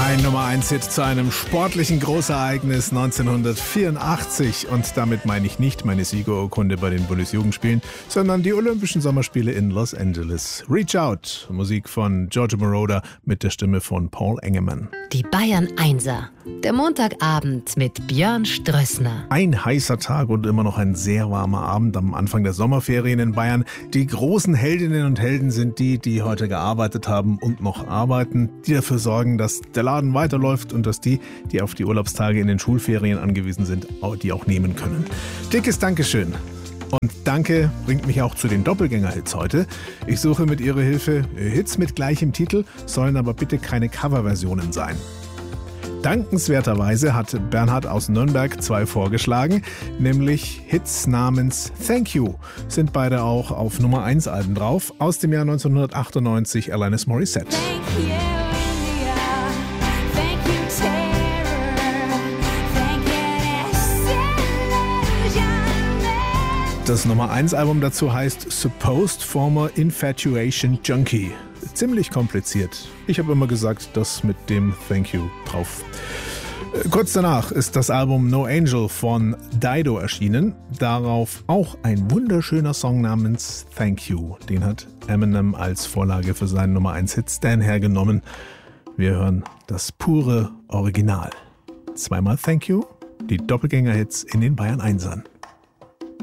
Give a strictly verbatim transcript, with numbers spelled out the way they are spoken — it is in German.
Ein Nummer eins Hit zu einem sportlichen Großereignis neunzehnhundertvierundachtzig. Und damit meine ich nicht meine Siegerurkunde bei den Bundesjugendspielen, sondern die Olympischen Sommerspiele in Los Angeles. Reach Out, Musik von Giorgio Moroder mit der Stimme von Paul Engemann. Die Bayern Einser. Der Montagabend mit Björn Strössner. Ein heißer Tag und immer noch ein sehr warmer Abend am Anfang der Sommerferien in Bayern. Die großen Heldinnen und Helden sind die, die heute gearbeitet haben und noch arbeiten, die dafür sorgen, dass der Laden weiterläuft und dass die, die auf die Urlaubstage in den Schulferien angewiesen sind, die auch nehmen können. Dickes Dankeschön. Und Danke bringt mich auch zu den Doppelgänger-Hits heute. Ich suche mit Ihrer Hilfe Hits mit gleichem Titel, sollen aber bitte keine Coverversionen sein. Dankenswerterweise hat Bernhard aus Nürnberg zwei vorgeschlagen, nämlich Hits namens Thank You. Sind beide auch auf Nummer eins Alben drauf, aus dem Jahr neunzehnhundertachtundneunzig, Alanis Morissette. Thank you, India. Thank you, terror. Thank you, Das Nummer eins Album dazu heißt Supposed Former Infatuation Junkie. Ziemlich kompliziert. Ich habe immer gesagt, das mit dem Thank You drauf. Kurz danach ist das Album No Angel von Dido erschienen. Darauf auch ein wunderschöner Song namens Thank You. Den hat Eminem als Vorlage für seinen Nummer eins Hit Stan hergenommen. Wir hören das pure Original. Zweimal Thank You, die Doppelgänger-Hits in den Bayern Einsern.